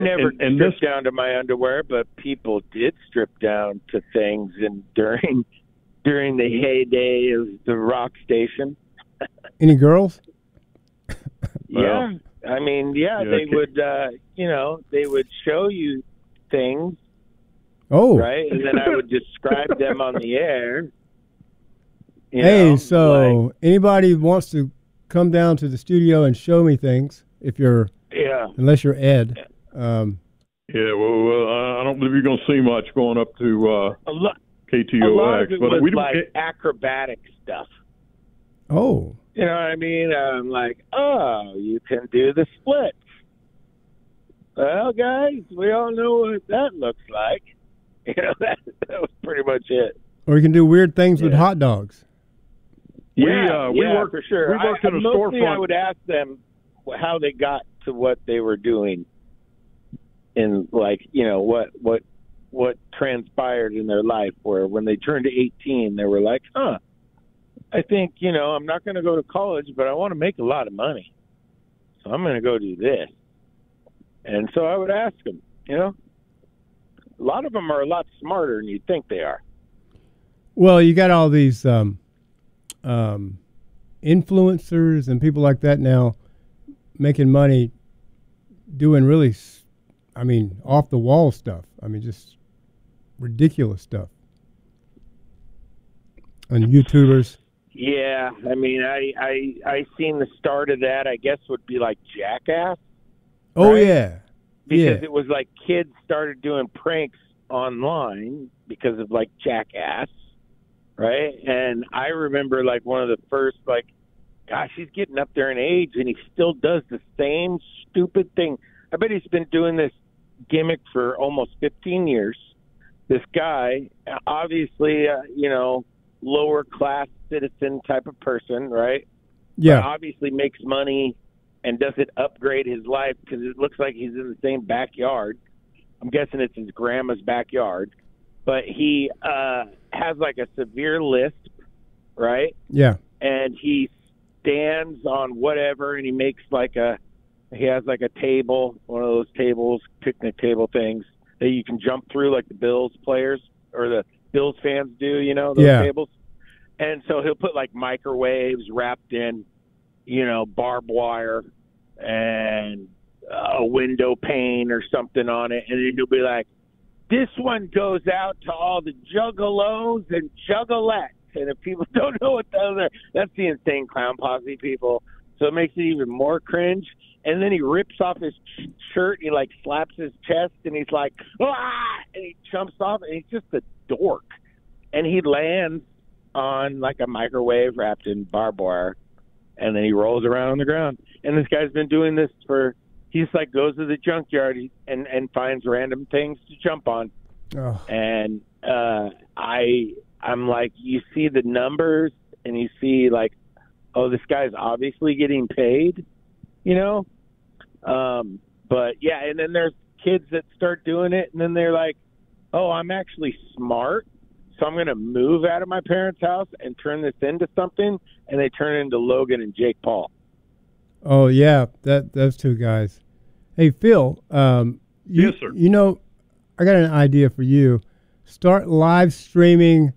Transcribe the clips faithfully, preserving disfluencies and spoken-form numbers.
never and, and stripped this, down to my underwear, but people did strip down to things, and during during the heyday of the rock station. Any girls? Yeah, I mean, yeah, yeah, they okay. would, uh, you know, they would show you things, Oh, right, and then I would describe them on the air. You hey, know, so like, anybody wants to come down to the studio and show me things, if you're, yeah, unless you're Ed. Um, yeah, well, well, I don't believe you're going to see much going up to uh, a lot, K T a O lot X. of it but was we like it, acrobatic stuff. oh, You know what I mean? I'm like, oh, you can do the splits. Well, guys, we all know what that looks like. You know, that, that was pretty much it. or you can do weird things with Yeah. hot dogs. we, Yeah, uh, we yeah, worked, for sure. we worked I, in a mostly storefront. I would ask them how they got to what they were doing, and like, you know, what what what transpired in their life. Where when they turned eighteen, they were like, "Huh, I think, you know, I'm not going to go to college, but I want to make a lot of money, so I'm going to go do this." And so I would ask them. You know, a lot of them are a lot smarter than you'd think they are. Well, you got all these um, um, influencers and people like that now making money doing really, s- I mean, off the wall stuff. I mean, just ridiculous stuff. And YouTubers. Yeah, I mean, I I I seen the start of that. I guess would be like Jackass, Oh, Right? yeah. because Yeah. it was like kids started doing pranks online because of like Jackass, right? And I remember like one of the first, like, gosh, he's getting up there in age and he still does the same stupid thing. I bet he's been doing this gimmick for almost fifteen years. This guy, obviously, uh, you know, lower class citizen type of person, right? But Yeah. obviously makes money and doesn't upgrade his life because it looks like he's in the same backyard. I'm guessing it's his grandma's backyard. But he uh, has like a severe lisp, right? Yeah. And he stands on whatever, and he makes like a, he has like a table, one of those tables, picnic table things that you can jump through like the Bills players or the Bills fans do, you know, those Yeah. tables. And so he'll put like microwaves wrapped in, you know, barbed wire and a window pane or something on it. And then he'll be like, this one goes out to all the juggalos and juggalettes. And if people don't know what those are, that's the Insane Clown Posse people. So it makes it even more cringe. And then he rips off his ch- shirt. He like slaps his chest, and he's like, ah! And he jumps off, and he's just a dork. And he lands on like a microwave wrapped in barbed wire, and then he rolls around on the ground. And this guy's been doing this for. He's like goes to the junkyard and and finds random things to jump on. Oh. And uh, I I'm like, you see the numbers, and you see like, oh, this guy's obviously getting paid, you know. Um, but yeah, and then there's kids that start doing it, and then they're like, oh, I'm actually smart, so I'm going to move out of my parents' house and turn this into something, and they turn it into Logan and Jake Paul. Oh, yeah, that those two guys. Hey, Phil, um, you, Yes, sir. you know, I got an idea for you. Start live streaming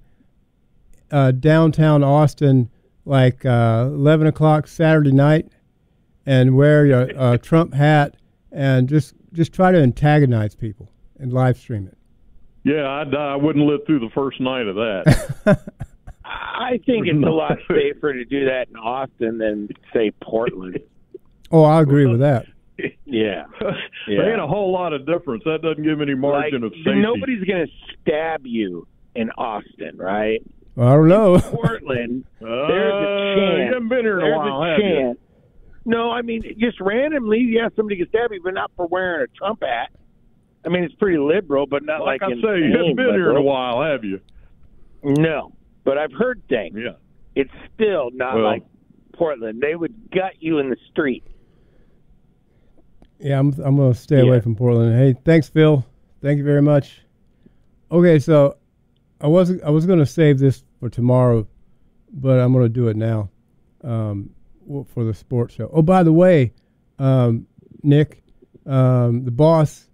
uh, downtown Austin like uh, eleven o'clock Saturday night and wear your uh, Trump hat and just, just try to antagonize people and live stream it. Yeah, I, I wouldn't live through the first night of that. I think it's a lot safer to do that in Austin than, say, Portland. Oh, I agree with that. Yeah. There Yeah. ain't a whole lot of difference. That doesn't give any margin Like, of safety. nobody's going to stab you in Austin, right? Well, I don't know. Portland, Uh, there's a chance. You haven't been here in there's a while, a have you? chance. No, I mean, just randomly, yeah, somebody can stab you, but not for wearing a Trump hat. I mean, it's pretty liberal, but not Like like, I say, you haven't been here in a while, have you? No, but I've heard things. Yeah. It's still not Well- like Portland. They would gut you in the street. Yeah, I'm I'm gonna stay Yeah. away from Portland. Hey, thanks, Phil. Thank you very much. Okay, so I wasn't I was gonna save this for tomorrow, but I'm gonna do it now, um, w- for the sports show. Oh, by the way, um, Nick, um, the boss